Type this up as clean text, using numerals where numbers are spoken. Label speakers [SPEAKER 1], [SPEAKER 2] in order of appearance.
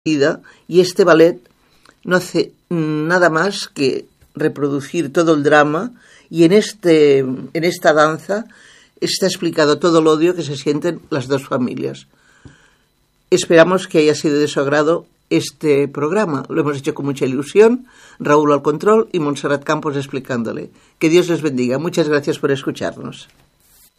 [SPEAKER 1] y este ballet no hace nada más que reproducir todo el drama, y en esta danza está explicado todo el odio que se sienten las dos familias. Esperamos que haya sido de su agrado este programa. Lo hemos hecho con mucha ilusión. Raúl al control y Montserrat Campos explicándole. Que Dios les bendiga. Muchas gracias por escucharnos.